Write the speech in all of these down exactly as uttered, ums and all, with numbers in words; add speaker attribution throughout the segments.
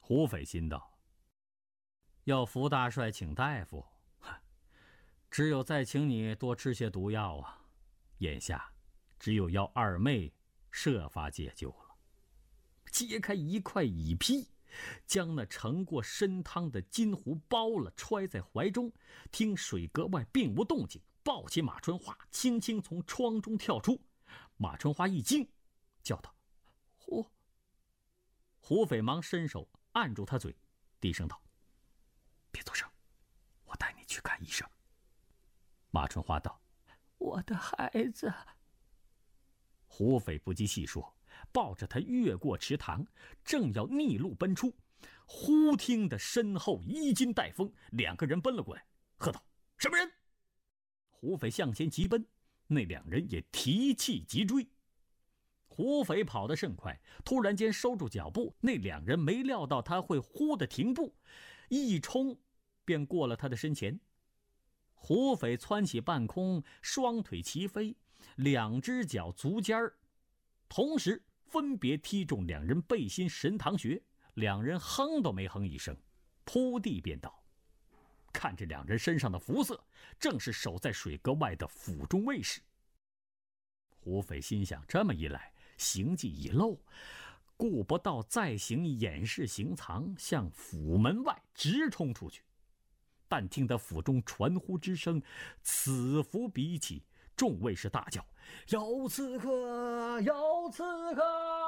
Speaker 1: 胡斐心道：要扶大帅请大夫，只有再请你多吃些毒药啊。眼下只有要二妹设法解救了。揭开一块蚁坯，将那盛过参汤的金壶包了，揣在怀中。听水阁外并无动静，抱起马春花，轻轻从窗中跳出。马春花一惊，叫道：胡胡斐忙伸手按住他嘴，低声道：别作声，我带你去看医生。马春花道：我的孩子。胡斐不计细说，抱着他越过池塘，正要逆路奔出，忽听得身后衣襟带风，两个人奔了过来，喝道：什么人？胡斐向前急奔，那两人也提气急追。胡斐跑得甚快，突然间收住脚步，那两人没料到他会忽地停步，一冲便过了他的身前。胡斐蹿起半空，双腿齐飞，两只脚足尖儿同时分别踢中两人背心神堂穴，两人哼都没哼一声，扑地便倒。看着两人身上的肤色，正是守在水阁外的府中卫士。胡斐心想，这么一来行迹已露，顾不到再行掩饰行藏，向府门外直冲出去。但听得府中传呼之声，此伏彼起，众卫士大叫：有刺客，有刺客！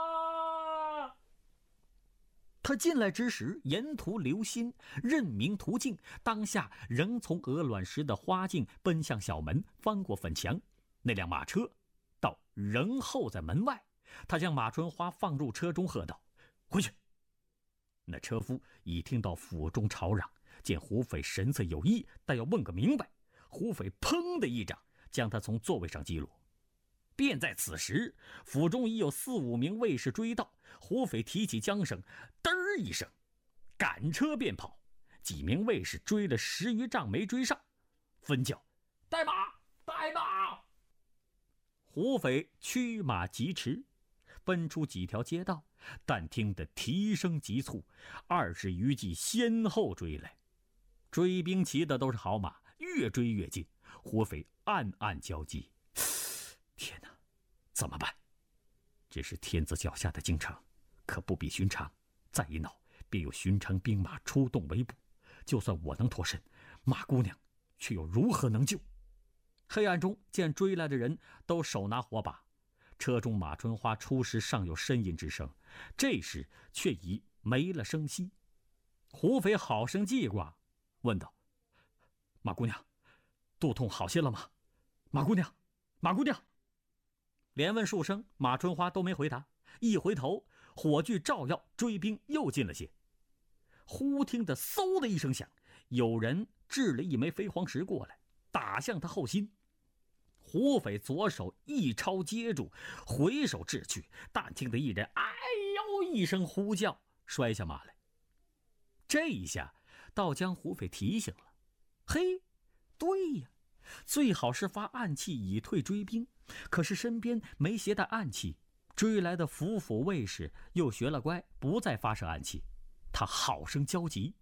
Speaker 1: 他进来之时，沿途留心，认明途径，当下仍从鹅卵石的花径奔向小门，翻过粉墙。那辆马车到仍候在门外，他将马春花放入车中，喝道：回去！那车夫已听到府中吵嚷，见胡斐神色有异，但要问个明白，胡斐砰的一掌将他从座位上击落。便在此时，府中已有四五名卫士追到，胡斐提起缰绳，嘚儿一声，赶车便跑。几名卫士追了十余丈没追上，分叫：带马，带马！胡斐驱马疾驰，奔出几条街道，但听得蹄声急促，二十余骑先后追来。追兵骑的都是好马，越追越近。胡斐暗暗焦急，天哪，怎么办？这是天子脚下的京城，可不比寻常，再一闹便有寻常兵马出动围捕，就算我能脱身，马姑娘却又如何能救？黑暗中见追来的人都手拿火把，车中马春花初时尚有呻吟之声，这时却已没了声息。胡斐好生记挂，问道：马姑娘，肚痛好些了吗？马姑娘，马姑娘！连问数声，马春花都没回答。一回头，火炬照耀，追兵又近了些。忽听得嗖的一声响，有人掷了一枚飞黄石过来，打向他后心。胡斐左手一抄接住，回手掷去，但听得一人哎呦一声呼叫，摔下马来。这一下倒将胡斐提醒了，嘿，对呀，最好是发暗器以退追兵，可是身边没携带暗器，追来的府府卫士又学了乖，不再发射暗器。他好生焦急。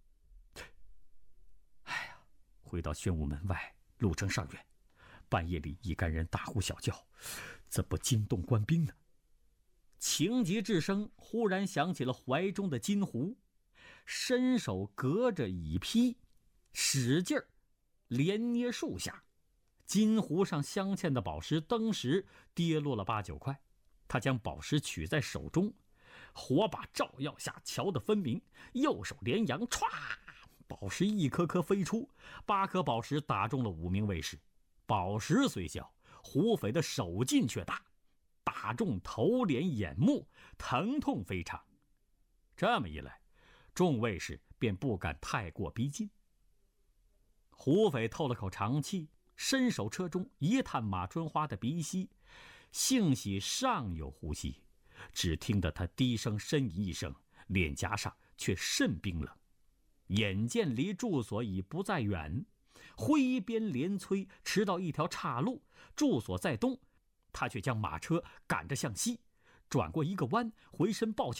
Speaker 1: 哎呀，回到宣武门外，路程尚远，半夜里一干人大呼小叫，怎不惊动官兵呢？情急之声，忽然想起了怀中的金壶，伸手隔着蚁坯，使劲儿连捏数下，金壶上镶嵌的宝石登时跌落了八九块。他将宝石取在手中，火把照耀下瞧得分明，右手连扬，歘，宝石一颗颗飞出，八颗宝石打中了五名卫士。宝石虽小，胡斐的手劲却大，打中头脸眼目，疼痛非常。这么一来，众卫士便不敢太过逼近。胡斐透了口长气，伸手车中一探马春花的鼻息，幸喜尚有呼吸，只听得他低声呻吟一声，脸颊上却甚冰冷。眼见离住所已不再远，挥鞭连催，驰到一条岔路，住所在东，他却将马车赶着向西，转过一个弯，回身抱起